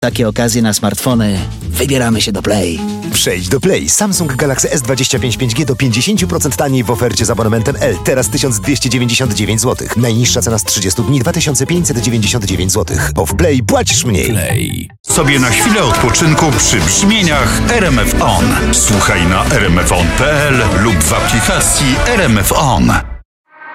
Takie okazje na smartfony. Wybieramy się do Play. Przejdź do Play. Samsung Galaxy S25 5G do 50% taniej w ofercie z abonamentem L. Teraz 1299 zł. Najniższa cena z 30 dni 2599 zł. Bo w Play płacisz mniej. Play. Sobie na chwilę odpoczynku przy brzmieniach RMF On. Słuchaj na rmfon.pl lub w aplikacji RMF On.